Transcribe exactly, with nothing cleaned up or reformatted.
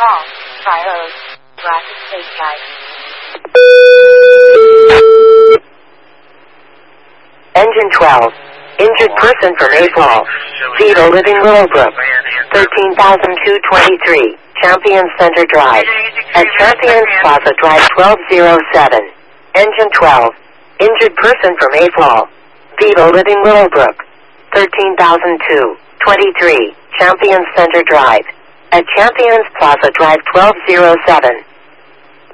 call. Silos. Rapid stateside. Engine twelve. Injured person from Mayfall. Vito Living Willowbrook. thirteen thousand two hundred twenty-three. Champions Center Drive. At Champions Plaza Drive twelve oh seven. Engine twelve. Injured person from Mayfall. Vito Living Willowbrook. thirteen thousand two hundred twenty-three. Champions Center Drive. At Champions Plaza Drive twelve oh seven.